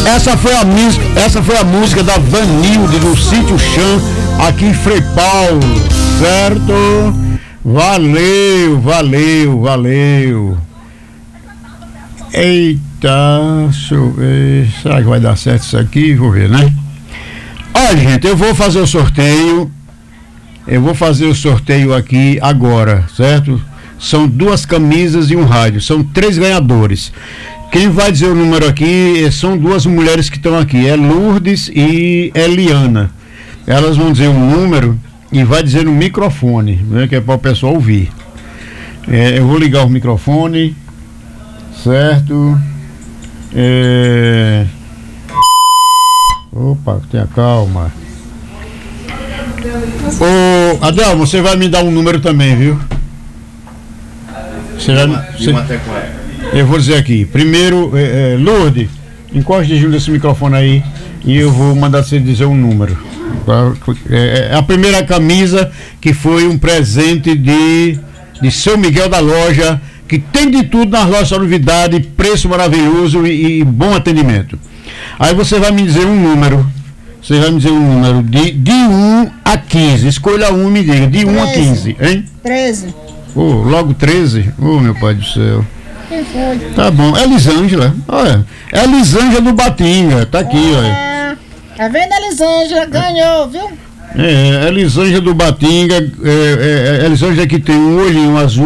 Essa foi a música da Vanilde do Sítio Chã, aqui em Frei Paulo, certo? Valeu. Eita, deixa eu ver, será que vai dar certo isso aqui? Vou ver, né? Olha, gente, eu vou fazer o sorteio aqui agora, certo? São 2 camisas e um rádio, são 3 ganhadores. Quem vai dizer o número aqui são 2 mulheres que estão aqui, é Lourdes e Eliana. Elas vão dizer um número e vai dizer no microfone, né, que é para o pessoal ouvir. Eu vou ligar o microfone, certo? Opa, tenha calma. Ô, Adelmo, você vai me dar um número também, viu? Eu vou dizer aqui. Primeiro, Lourdes, encoste desse microfone aí e eu vou mandar você dizer um número. É a primeira camisa que foi um presente de São Miguel da Loja, que tem de tudo nas lojas, só novidade, preço maravilhoso e bom atendimento. Aí você vai me dizer um número. De 1 a 15. Escolha um e me diga. De 1 a 15, hein? 13. Logo 13? Meu pai do céu. Quem foi? Tá bom. É Elisângela. Olha. É Elisângela do Batinga. Tá aqui, olha. Tá vendo, Elisângela? Ganhou, viu? Elisângela do Batinga. Elisângela que tem um olhinho azul.